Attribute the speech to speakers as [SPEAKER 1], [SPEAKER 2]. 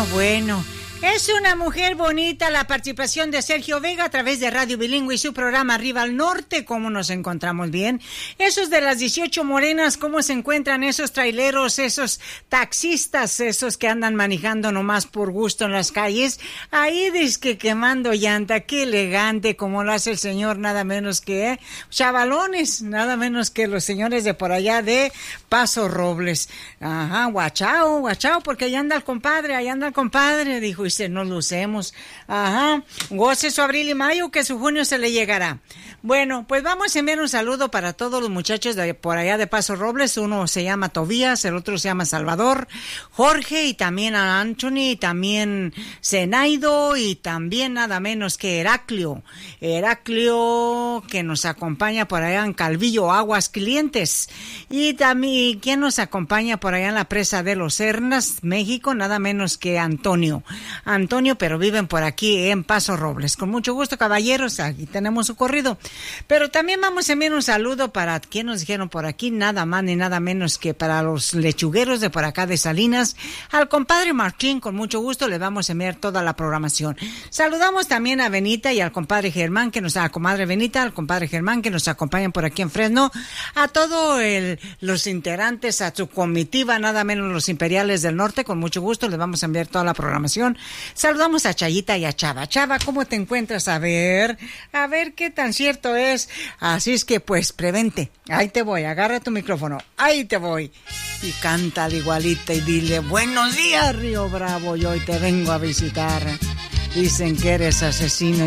[SPEAKER 1] Bueno. Es una mujer bonita la participación de Sergio Vega a través de Radio Bilingüe y su programa Arriba al Norte. ¿Cómo nos encontramos bien? Esos de las 18 morenas, ¿cómo se encuentran esos traileros, esos taxistas, esos que andan manejando nomás por gusto en las calles? Ahí dizque quemando llanta, qué elegante como lo hace el señor, nada menos que chavalones, nada menos que los señores de por allá de Paso Robles. Ajá, guachao, porque allá anda el compadre, dijo, y no lucemos. Ajá, goce su abril y mayo, que su junio se le llegará. Bueno, pues vamos a enviar un saludo para todos los muchachos de por allá de Paso Robles. Uno se llama Tobías, el otro se llama Salvador, Jorge, y también a Anthony, y también Zenaido, y también nada menos que Heraclio, que nos acompaña por allá en Calvillo, Aguas Clientes, y también quien nos acompaña por allá en la presa de Los Sernas, México, nada menos que Antonio, pero viven por aquí en Paso Robles. Con mucho gusto, caballeros, aquí tenemos su corrido. Pero también vamos a enviar un saludo para quien nos dijeron por aquí, nada más ni nada menos que para los lechugueros de por acá de Salinas, al compadre Martín. Con mucho gusto le vamos a enviar toda la programación. Saludamos también a Benita y al compadre Germán, a comadre Benita, al compadre Germán, que nos acompañan por aquí en Fresno, a todos los integrantes, a su comitiva, nada menos los imperiales del norte. Con mucho gusto les vamos a enviar toda la programación. Saludamos a Chayita y a Chava. Chava, ¿cómo te encuentras? A ver qué tan cierto es. Así es que pues prevente. Ahí te voy, agarra tu micrófono. Ahí te voy. Y cántale igualita y dile: buenos días, Río Bravo, yo hoy te vengo a visitar. Dicen que eres asesino